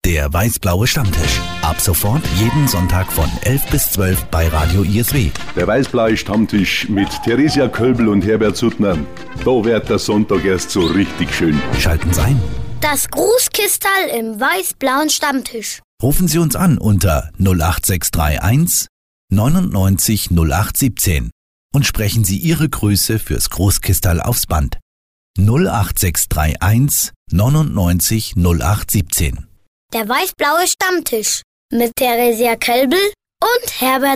Der weiß-blaue Stammtisch. Ab sofort jeden Sonntag von 11 bis 12 bei Radio ISW. Der weiß-blaue Stammtisch mit Theresia Kölbl und Herbert Suttner. Da wird der Sonntag erst so richtig schön. Schalten Sie ein. Das Grußkistal im weiß-blauen Stammtisch. Rufen Sie uns an unter 08631 99 0817 und sprechen Sie Ihre Grüße fürs Großkistal aufs Band. 08631 99 0817. Der weiß-blaue Stammtisch mit Theresia Kölbl und Herbert